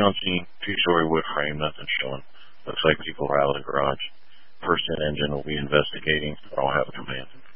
on scene, two-story wood frame, nothing showing. Looks like people are out of the garage. First in engine will be investigating. I'll have a command.